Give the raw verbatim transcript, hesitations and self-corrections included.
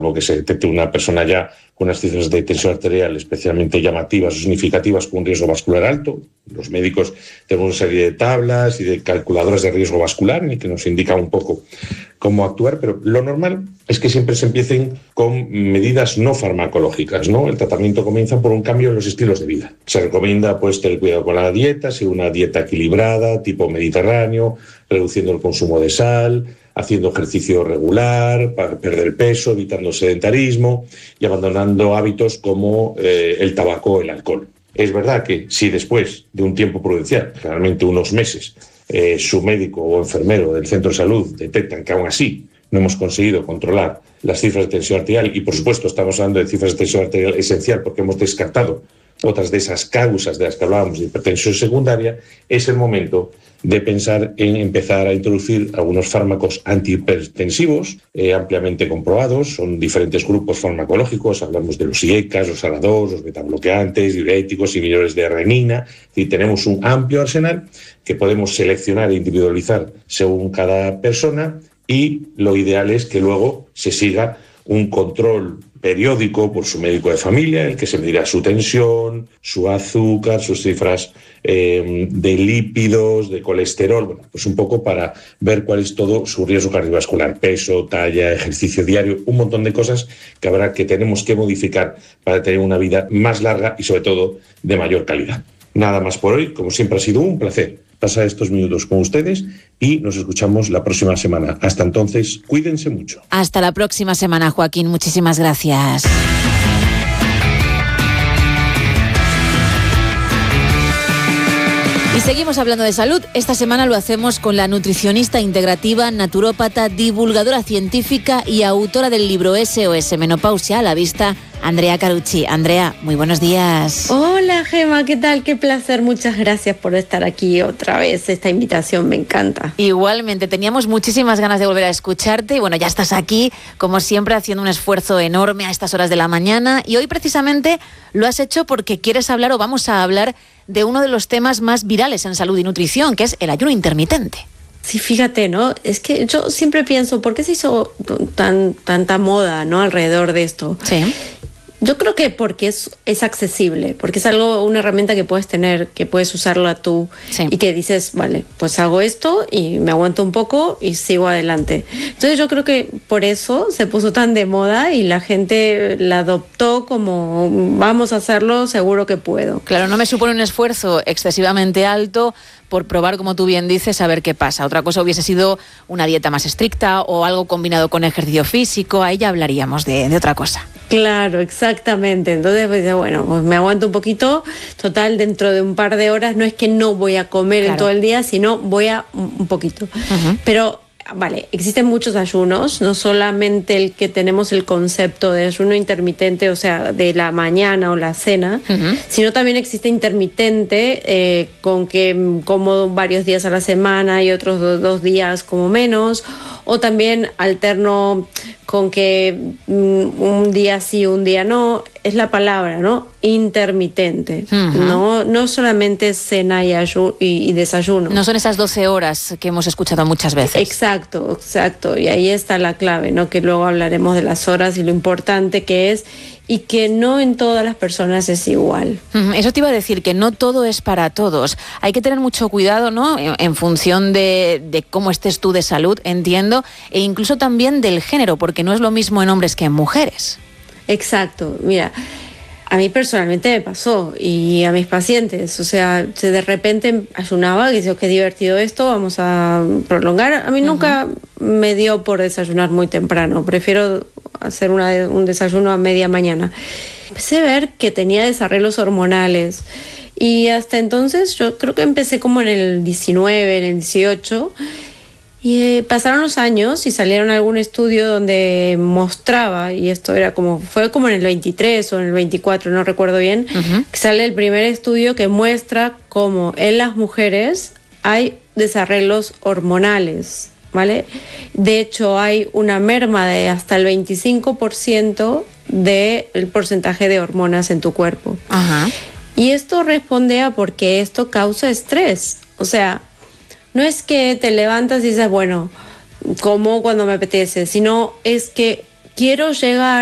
o que se detecte una persona ya con unas cifras de tensión arterial especialmente llamativas o significativas con un riesgo vascular alto. Los médicos tenemos una serie de tablas y de calculadoras de riesgo vascular que nos indican un poco cómo actuar, pero lo normal es que siempre se empiecen con medidas no farmacológicas, ¿no? El tratamiento comienza por un cambio en los estilos de vida. Se recomienda pues tener cuidado con la dieta, seguir una dieta equilibrada, tipo mediterráneo, reduciendo el consumo de sal, haciendo ejercicio regular para perder peso, evitando el sedentarismo y abandonando hábitos como eh, el tabaco o el alcohol. Es verdad que si después de un tiempo prudencial, generalmente unos meses, eh, su médico o enfermero del centro de salud detectan que aún así no hemos conseguido controlar las cifras de tensión arterial, y por supuesto estamos hablando de cifras de tensión arterial esencial porque hemos descartado otras de esas causas de las que hablábamos de hipertensión secundaria, es el momento de pensar en empezar a introducir algunos fármacos antihipertensivos eh, ampliamente comprobados. Son diferentes grupos farmacológicos, hablamos de los I E C A S, los A R A dos, los betabloqueantes, diuréticos, inhibidores de renina. Y tenemos un amplio arsenal que podemos seleccionar e individualizar según cada persona, y lo ideal es que luego se siga un control periódico por su médico de familia, el que se medirá su tensión, su azúcar, sus cifras eh, de lípidos, de colesterol, bueno, pues un poco para ver cuál es todo su riesgo cardiovascular, peso, talla, ejercicio diario, un montón de cosas que habrá que tenemos que modificar para tener una vida más larga y sobre todo de mayor calidad. Nada más por hoy, como siempre ha sido un placer pasar estos minutos con ustedes y nos escuchamos la próxima semana. Hasta entonces, cuídense mucho. Hasta la próxima semana, Joaquín. Muchísimas gracias. Y seguimos hablando de salud. Esta semana lo hacemos con la nutricionista integrativa, naturópata, divulgadora científica y autora del libro S O S Menopausia a la Vista, Andrea Carucci. Andrea, muy buenos días. Hola, Gema, ¿qué tal? Qué placer, muchas gracias por estar aquí otra vez. Esta invitación me encanta. Igualmente, teníamos muchísimas ganas de volver a escucharte y bueno, ya estás aquí, como siempre, haciendo un esfuerzo enorme a estas horas de la mañana, y hoy precisamente lo has hecho porque quieres hablar o vamos a hablar de uno de los temas más virales en salud y nutrición, que es el ayuno intermitente. Sí, fíjate, ¿no? Es que yo siempre pienso, ¿por qué se hizo tan, tanta moda, ¿no?, alrededor de esto? Sí. Yo creo que porque es, es accesible, porque es algo, una herramienta que puedes tener, que puedes usarla tú, sí, y que dices, vale, pues hago esto y me aguanto un poco y sigo adelante. Entonces yo creo que por eso se puso tan de moda y la gente la adoptó como vamos a hacerlo, seguro que puedo. Claro, no me supone un esfuerzo excesivamente alto por probar, como tú bien dices, a ver qué pasa. Otra cosa hubiese sido una dieta más estricta o algo combinado con ejercicio físico, ahí ya hablaríamos de, de otra cosa. Claro, exactamente. Entonces, pues, bueno, pues me aguanto un poquito. Total, dentro de un par de horas no es que no voy a comer, claro, en todo el día, sino voy a un poquito. Uh-huh. Pero, vale, existen muchos ayunos, no solamente el que tenemos el concepto de ayuno intermitente, o sea, de la mañana o la cena, uh-huh, sino también existe intermitente, eh, con que como varios días a la semana y otros do- dos días como menos, o también alterno con que mm, un día sí, un día no. Es la palabra, ¿no? Intermitente. Uh-huh. No, no solamente cena y, ayu- y, y desayuno. No son esas doce horas que hemos escuchado muchas veces. Exacto, exacto. Y ahí está la clave, ¿no? Que luego hablaremos de las horas y lo importante que es, y que no en todas las personas es igual. Uh-huh. Eso te iba a decir, que no todo es para todos. Hay que tener mucho cuidado, ¿no? En, en función de, de cómo estés tú de salud, entiendo, e incluso también del género, porque no es lo mismo en hombres que en mujeres. Exacto, mira, a mí personalmente me pasó y a mis pacientes, o sea, de repente ayunaba y decía, qué divertido esto, vamos a prolongar. A mí uh-huh. nunca me dio por desayunar muy temprano, prefiero hacer una, un desayuno a media mañana. Empecé a ver que tenía desarreglos hormonales y hasta entonces yo creo que empecé como en el diecinueve, en el dieciocho. Y eh, pasaron los años y salieron algún estudio donde mostraba, y esto era como, fue como en el veintitrés o en el veinticuatro, no recuerdo bien, uh-huh. que sale el primer estudio que muestra cómo en las mujeres hay desarreglos hormonales, ¿vale? De hecho, hay una merma de hasta el veinticinco por ciento del porcentaje de hormonas en tu cuerpo. Uh-huh. Y esto responde a porque esto causa estrés, o sea, no es que te levantas y dices, bueno, como cuando me apetece, sino es que quiero llegar